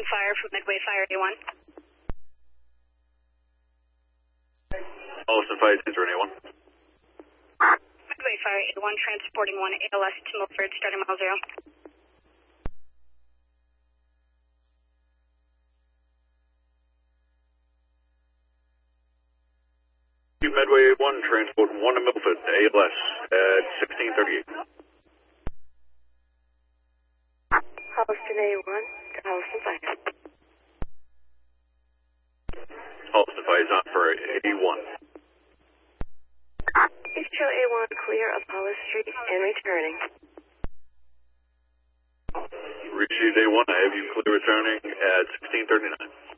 Austin Fire from Midway Fire A1. Austin Fire, Center A1. Midway Fire A1 transporting 1 ALS to Milford, starting mile 0. Midway A1 transporting 1 to Milford, ALS at 1638. Holliston A1 to Holliston Fire. Holliston Fire is on for A1. Show A1 clear Apollo Street and returning. Received A1, I have you clear returning at 1639.